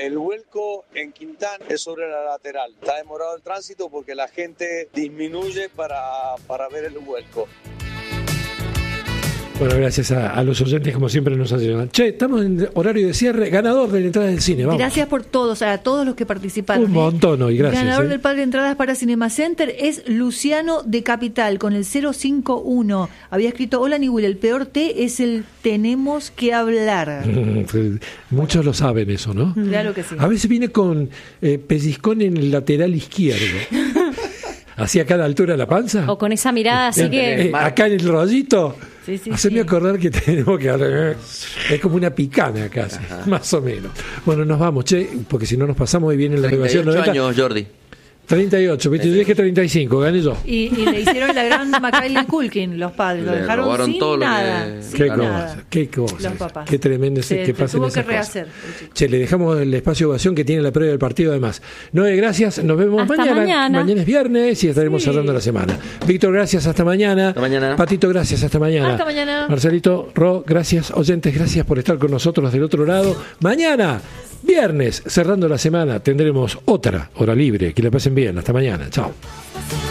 El vuelco en Quintán es sobre la lateral. Está demorado el tránsito porque la gente disminuye para ver el vuelco. Bueno, gracias a los oyentes, como siempre nos ayudan. Che, estamos en horario de cierre. Ganador de la entrada del cine, vamos. Gracias por todos, a todos los que participaron. Un montón hoy, gracias. Ganador del par de entradas para Cinema Center es Luciano de Capital, con el 051. Había escrito: hola Nigul, el peor T es el tenemos que hablar. Muchos lo saben eso, ¿no? Claro que sí. A veces viene con pellizcón en el lateral izquierdo. Hacia cada altura de la panza. O con esa mirada así que... acá en el rollito. Sí, sí, Haceme sí. acordar que tenemos que hablar. Es como una picana casi, más o menos. Bueno, nos vamos, che, porque si no nos pasamos y viene la grabación 38 años, Jordi. 38, 22, que 35, gané yo. Y le hicieron la gran Macaulay Culkin, los padres. Lo Le dejaron robaron sin todo lo nada. que- sin Qué nada. cosa, qué cosa. Los papás. Qué tremendo que pasen tuvo esas que rehacer. cosas. Che, le dejamos el espacio de ovación que tiene la previa del partido además. Noé, gracias, nos vemos Hasta mañana. mañana. Mañana es viernes y estaremos cerrando la semana. Víctor, gracias, hasta mañana. Hasta mañana. Patito, gracias, hasta mañana. Hasta mañana. Marcelito, Ro, gracias. Oyentes, gracias por estar con nosotros del otro lado. Mañana, viernes, cerrando la semana, tendremos otra hora libre. Que la pasen bien. Hasta mañana. Chao.